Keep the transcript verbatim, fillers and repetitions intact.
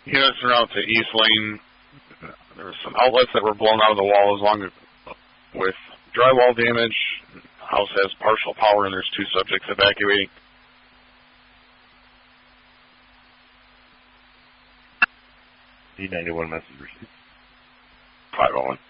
Units are out to East Lane. There were some outlets that were blown out of the wall as long as with drywall damage. House has partial power and there's two subjects evacuating. D ninety-one message received. five oh one.